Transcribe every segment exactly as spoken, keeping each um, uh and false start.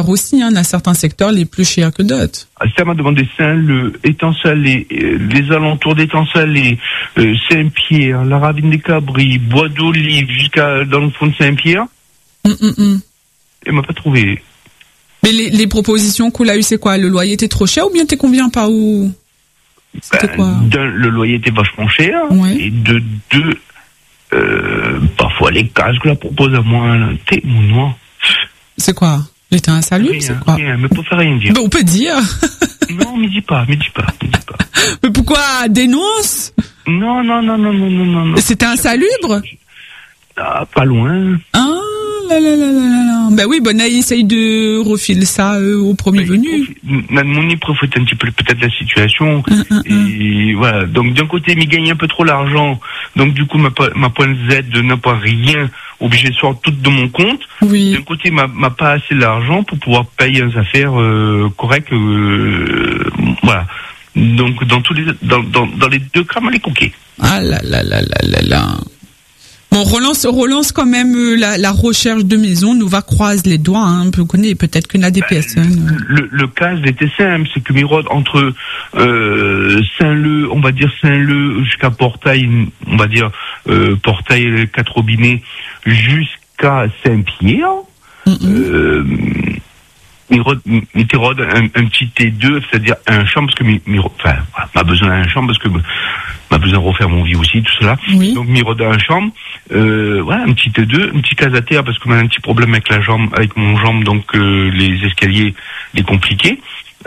aussi, hein, dans certains secteurs les plus chers que d'autres. Ça m'a demandé Saint-Leu, Étang-Salé, euh, les alentours d'Étang-Salé, euh, Saint-Pierre, la Ravine des Cabris, Bois d'Olive, jusqu'à dans le fond de Saint-Pierre. Hum, hum, hum. Elle m'a pas trouvé. Mais les, les propositions qu'on a eues, c'est quoi? Le loyer était trop cher ou bien t'es combien par où? C'était Ben, quoi? d'un, le loyer était vachement cher. Ouais. Et de deux, euh, parfois les cases que la propose à moi, là, t'es mon noir. C'est quoi? J'étais insalubre, Rien, c'est quoi? rien, mais pour faire rien dire. Ben, on peut dire. Non, mais dis pas, mais dis pas, mais dis pas. Mais pourquoi? Dénonce? Non, non, non, non, non, non, non, non. C'était insalubre? Ah, pas loin. Ah, là, là, là, là, là. Ben oui, Bonnet essaye de refiler ça euh, au premier Ben, venu. Même mon y profite un petit peu peut-être de la situation. Hum, hum, hum. Et voilà. Donc d'un côté, il gagne un peu trop l'argent. Donc du coup, ma, po- ma pointe Z de n'a pas rien obligé de sortir tout de mon compte. Oui. D'un côté, m'a, m'a pas assez d'argent pour pouvoir payer les affaires euh, correctes. Euh, voilà. Donc dans tous les dans dans, dans les deux cas, m'a les coquets. Ah là là là là là là. Bon, relance, relance quand même euh, la, la recherche de maison. Nous va croise les doigts. Hein. On connaît peut-être qu'une a des personnes. Le, le cas était simple, c'est que Mirode entre euh, Saint-Leu, on va dire Saint-Leu jusqu'à Portail, on va dire euh, Portail, Quatre Robinets, jusqu'à Saint-Pierre. Mm-hmm. Euh, Mirode, Mirode un, un petit T deux, c'est-à-dire un chambre, parce que Mirode, enfin, m'a besoin d'un chambre, parce que m'a besoin de refaire mon vie aussi, tout cela. Oui. Donc Mirode un chambre, euh, voilà, un petit T deux, un petit case à terre, parce qu'on a un petit problème avec la jambe, avec mon jambe, donc euh, les escaliers, les compliqués.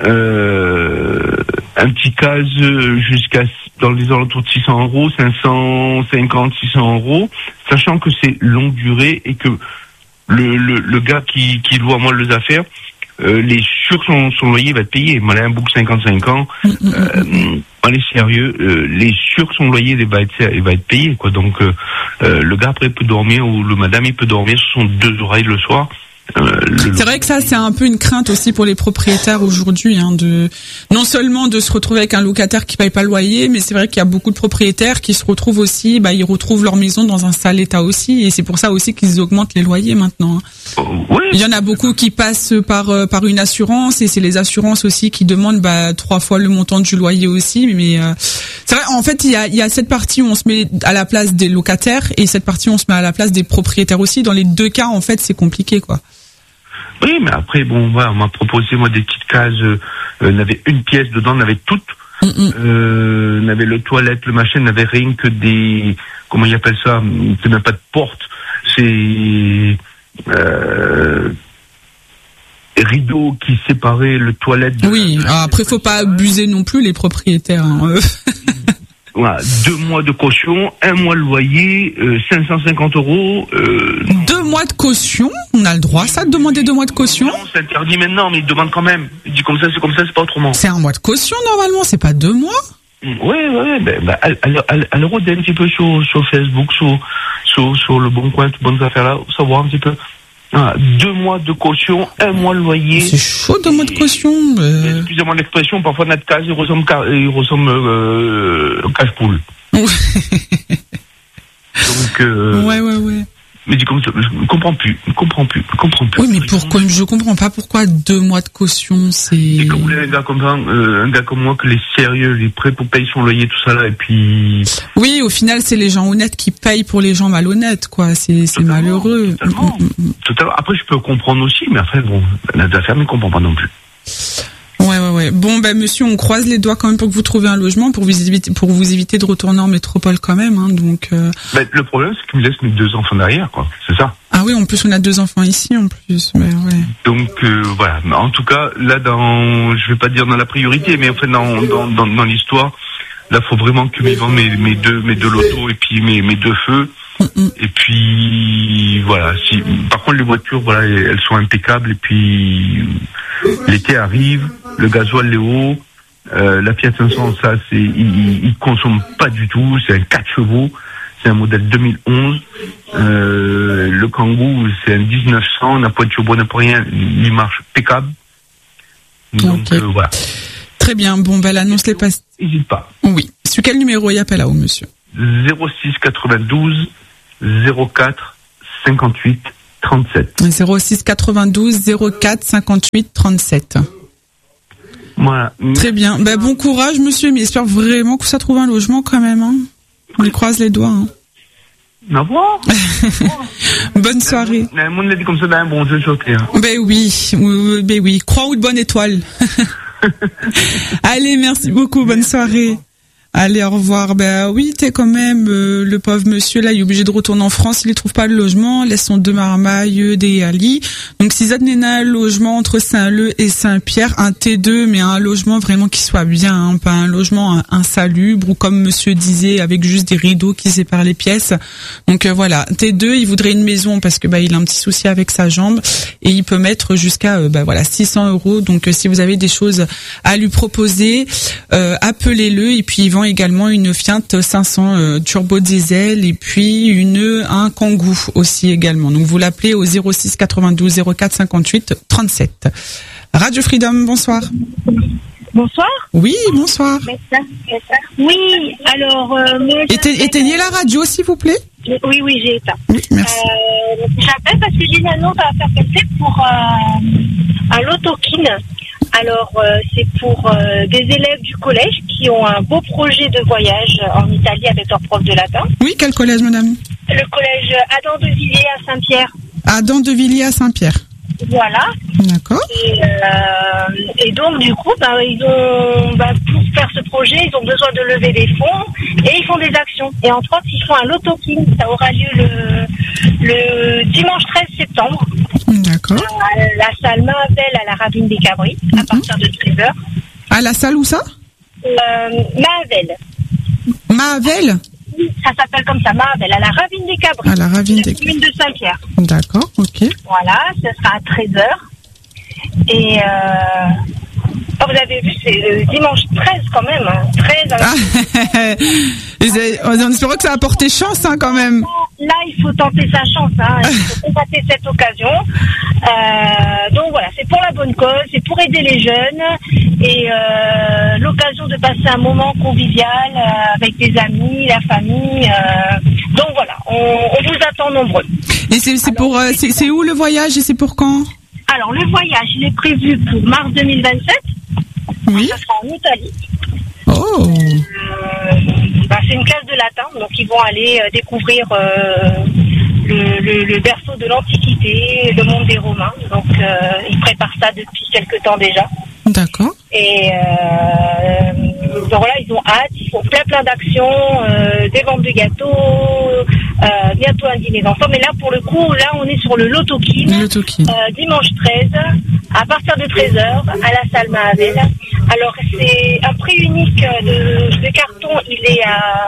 Euh, un petit case jusqu'à dans les alentours de six cents euros, cinq cent cinquante, six cents euros, sachant que c'est longue durée et que le, le, le gars qui, qui loue à moi les affaires, euh, les sûrs son, son loyer va être payé. Moi, j'ai un bouc cinquante-cinq ans, euh, on est sérieux, euh, les sûrs son loyer il va être, il va être payé, quoi. Donc, euh, euh, le gars après peut dormir, ou le madame il peut dormir sur son deux oreilles le soir. Euh, le... C'est vrai que ça, c'est un peu une crainte aussi pour les propriétaires aujourd'hui, hein, de non seulement de se retrouver avec un locataire qui paye pas le loyer, mais c'est vrai qu'il y a beaucoup de propriétaires qui se retrouvent aussi, bah, ils retrouvent leur maison dans un sale état aussi, et c'est pour ça aussi qu'ils augmentent les loyers maintenant. Hein. Oh, oui. Il y en a beaucoup qui passent par euh, par une assurance, et c'est les assurances aussi qui demandent bah trois fois le montant du loyer aussi. Mais euh, c'est vrai, en fait, il y a il y a cette partie où on se met à la place des locataires et cette partie où on se met à la place des propriétaires aussi. Dans les deux cas, en fait, c'est compliqué, quoi. Oui, mais après, bon, voilà, on m'a proposé, moi, des petites cases, euh, on avait une pièce dedans, on avait toutes, mm-hmm. euh, on avait le toilette, le machin, on avait rien que des, comment ils appellent ça, c'est même pas de porte, c'est, euh, rideaux qui séparaient le toilette. De oui, la, de après, faut pas abuser non plus les propriétaires, hein. Voilà, deux mois de caution, un mois de loyer, euh, cinq cent cinquante euros. Euh, deux mois de caution? On a le droit, ça, de demander deux mois de caution? Non, c'est interdit maintenant, mais il demande quand même. Il dit comme ça, c'est comme ça, c'est pas autrement. C'est un mois de caution, normalement, c'est pas deux mois? Oui, oui, ben, ben, elle rôde un petit peu sur, sur Facebook, sur, sur, sur le Bon Coin, toutes bonnes affaires là, savoir un petit peu. Ah, deux mois de caution, un mois de loyer. C'est chaud, deux mois de caution. Euh... Excusez-moi l'expression, parfois notre case, il ressemble, il ressemble euh, cache-poule. Donc, euh... ouais, ouais, ouais. Mais dis comme ça, je ne comprends plus, je ne comprends plus, je comprends plus. Oui, mais pourquoi, je comprends pas pourquoi deux mois de caution, c'est... Et quand vous voulez un gars comme ça, euh, un gars comme moi, que les sérieux, les prêts pour payer son loyer, tout ça là, et puis... Oui, au final, c'est les gens honnêtes qui payent pour les gens malhonnêtes, quoi, c'est, c'est totalement, malheureux. Totalement, mmh, mmh. totalement. Après, je peux comprendre aussi, mais après, bon, la affaire ne comprend pas non plus. Ouais, ouais, ouais. Bon, ben, monsieur, on croise les doigts quand même pour que vous trouviez un logement, pour vous éviter, pour vous éviter de retourner en métropole quand même, hein, donc. Euh... Ben, le problème, c'est qu'il me laisse mes deux enfants derrière, quoi. C'est ça. Ah oui, en plus, on a deux enfants ici, en plus. Mais ouais. Donc euh, voilà. En tout cas, là, dans, je vais pas dire dans la priorité, mais en fait, dans dans dans, dans l'histoire, là, faut vraiment que mes mes mes deux mes deux lotos et puis mes mes deux feux. Mm-mm. Et puis voilà. Si, par contre, les voitures, voilà, elles sont impeccables. Et puis l'été arrive. Le gasoil est haut, euh, la Fiat cinq cents, ça, c'est, il, il consomme pas du tout, c'est un quatre chevaux, c'est un modèle deux mille onze, euh, le Kangoo, c'est un dix-neuf cents, n'a pas de turbo, n'a pas rien, il marche impeccable. Donc, okay. euh, voilà. Très bien, bon, ben, l'annonce les passe. N'hésite pas. Oui. Sur quel numéro il appelle là-haut, monsieur? zéro six quatre-vingt-douze zéro quatre cinquante-huit trente-sept. zéro six quatre-vingt-douze zéro quatre cinquante-huit trente-sept. Voilà. Très bien. Ben, bon courage, monsieur, mais j'espère vraiment que ça trouve un logement quand même. Hein. On lui croise les doigts. Hein. Au revoir. Bonne soirée. Le monde l'a dit comme ça, ben bon, je suis choqué. Hein. Ben oui, oui, ben oui. Croix ou de bonne étoile. Allez, merci beaucoup. Bonne soirée. Allez, au revoir. Ben oui, t'es quand même euh, le pauvre monsieur là, il est obligé de retourner en France, il ne trouve pas le logement, laisse son deux marmailles, des ali. Donc si Zad n'a un logement entre Saint-Leu et Saint-Pierre, un T deux, mais un logement vraiment qui soit bien, hein, pas un logement insalubre ou comme monsieur disait avec juste des rideaux qui séparent les pièces. Donc euh, voilà, T deux, il voudrait une maison parce que bah il a un petit souci avec sa jambe et il peut mettre jusqu'à euh, bah voilà six cents euros. Donc euh, si vous avez des choses à lui proposer, euh, appelez-le et puis ils vont également une Fiat cinq cents euh, turbo diesel et puis une un Kangoo aussi également. Donc vous l'appelez au zéro six quatre-vingt-douze zéro quatre cinquante-huit trente-sept. Radio Freedom, bonsoir. Bonsoir. Oui, bonsoir. Oui, alors euh, moi, Éte- éteignez la radio s'il vous plaît. Oui, oui, j'ai éteint. Oui, merci. Euh, j'appelle parce que j'ai une annonce à faire passer pour euh, un lotokin. Alors, euh, c'est pour euh, des élèves du collège qui ont un beau projet de voyage en Italie avec leur prof de latin. Oui, quel collège, madame? Le collège Adam de Villiers à Saint-Pierre. Adam de Villiers à Saint-Pierre. Voilà. D'accord. Et, euh, et donc, du coup, bah, ils ont, bah, pour faire ce projet, ils ont besoin de lever des fonds et ils font des actions. Et entre autres, ils font un lotokin. Ça aura lieu le, le dimanche treize septembre. D'accord. À la salle Mahavel à la Ravine des Cabris, à Mm-hmm. partir de treize heures. À la salle où ça? Euh, Mahavel. Mahavel? Ça s'appelle comme ça, Mahavel, à la Ravine des Cabris. À la Ravine des Cabris. Commune de Saint-Pierre. D'accord, ok. Voilà, ça sera à treize heures. Et euh, oh, vous avez vu, c'est le dimanche treize quand même. Hein. treize. Ah, on espère que ça a porté chance hein, quand même. Là, il faut tenter sa chance. Hein. Il faut combattre cette occasion. Euh, donc voilà, c'est pour la bonne cause, c'est pour aider les jeunes et euh, l'occasion de passer un moment convivial euh, avec des amis, la famille. Euh, donc voilà, on, on vous attend nombreux. Et c'est, c'est pour, euh, c'est, c'est où le voyage et c'est pour quand? Alors le voyage, il est prévu pour mars deux mille vingt-sept. Oui. Ça sera en Italie. Oh. Euh, bah, c'est une classe de latin, donc ils vont aller euh, découvrir euh, le, le, le berceau de l'Antiquité, le monde des Romains. Donc euh, ils préparent ça depuis quelques temps déjà. D'accord. Et euh, donc voilà, ils ont hâte, ils font plein plein d'actions, euh, des ventes de gâteaux, euh, bientôt un dîner d'enfants. Mais là, pour le coup, là, on est sur le lotokin. Le toki. Euh, dimanche treize, à partir de treize heures, à la salle Mahavel. Alors, c'est un prix unique de, de carton, il est à,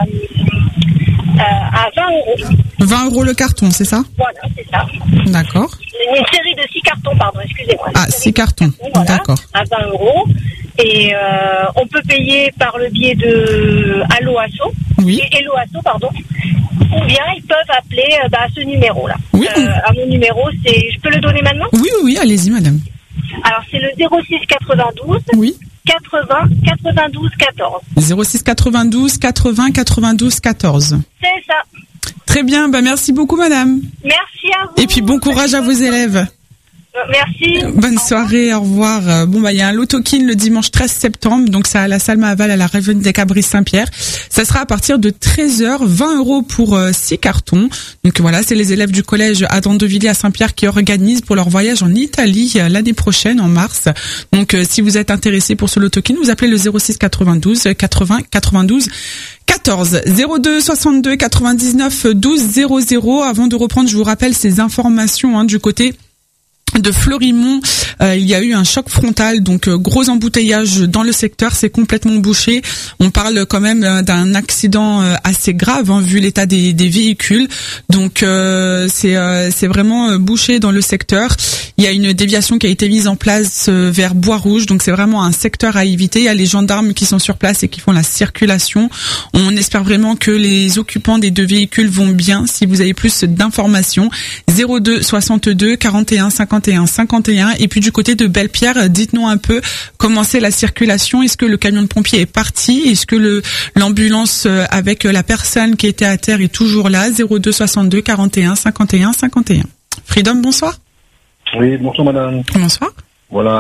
à, à vingt euros. vingt euros le carton, c'est ça? Voilà, c'est ça. D'accord. Une série de six cartons, pardon, excusez-moi. Ah, six cartons, voilà, d'accord. À vingt euros. Et euh, on peut payer par le biais de Allo Asso, Oui. et Hello Asso, pardon. Ou bien ils peuvent appeler euh, bah, à ce numéro-là. Oui. Euh, à mon numéro, c'est. Je peux le donner maintenant? Oui, oui, oui, allez-y, madame. Alors c'est le zéro six quatre-vingt-douze Oui. quatre-vingts quatre-vingt-douze quatorze. zéro six quatre-vingt-douze quatre-vingts quatre-vingt-douze quatorze. C'est ça. Très bien, bah merci beaucoup, madame. Merci à vous. Et puis bon courage à vos élèves. Euh, Merci. Bonne soirée, au revoir. Euh, Bon bah il y a un lotokin le dimanche treize septembre, donc c'est à la salle Mahavel à la Ravine des Cabris Saint-Pierre. Ça sera à partir de treize heures, vingt euros pour euh, six cartons. Donc voilà, c'est les élèves du collège Adam de Villiers à Saint-Pierre qui organisent pour leur voyage en Italie euh, l'année prochaine en mars. Donc euh, si vous êtes intéressé pour ce lotokin, vous appelez le zéro six quatre-vingt-douze quatre-vingts quatre-vingt-douze quatorze. zéro deux soixante-deux quatre-vingt-dix-neuf douze zéro zéro. Avant de reprendre, je vous rappelle ces informations hein, du côté de Florimont, euh, il y a eu un choc frontal, donc euh, gros embouteillage dans le secteur, c'est complètement bouché. On parle quand même euh, d'un accident euh, assez grave, hein, vu l'état des, des véhicules. Donc euh, c'est euh, c'est vraiment euh, bouché dans le secteur. Il y a une déviation qui a été mise en place euh, vers Bois-Rouge, donc c'est vraiment un secteur à éviter. Il y a les gendarmes qui sont sur place et qui font la circulation. On espère vraiment que les occupants des deux véhicules vont bien. Si vous avez plus d'informations, zéro deux soixante-deux quarante et un cinquante et un cinquante et un. Et puis du côté de Belle-Pierre, dites-nous un peu comment c'est la circulation. Est-ce que le camion de pompier est parti? Est-ce que le l'ambulance avec la personne qui était à terre est toujours là? Zéro deux soixante-deux quarante et un cinquante et un cinquante et un. Freedom, bonsoir. Oui, bonsoir madame. Bonsoir. Voilà.